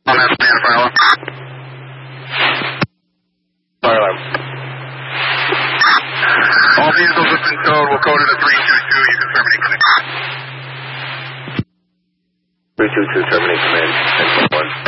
On that stand, fire alarm. Fire alarm. All vehicles have been towed. We'll code it a 322. You can terminate command. 322, terminate command. 10.1.